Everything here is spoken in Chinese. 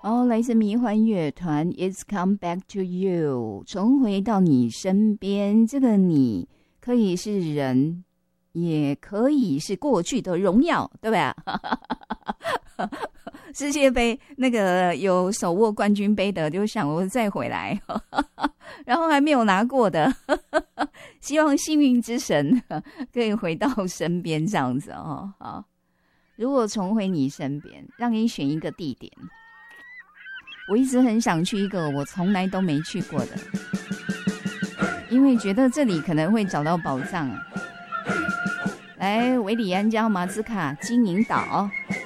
哦，来自迷幻乐团 It's Come Back to You， 重回到你身边。这个你可以是人，也可以是过去的荣耀，对吧？世界杯那个有手握冠军杯的，就想我再回来，然后还没有拿过的，希望幸运之神可以回到身边这样子哦。好，如果重回你身边，让你选一个地点，我一直很想去一个我从来都没去过的，因为觉得这里可能会找到宝藏。来，维里安加马兹卡金银岛。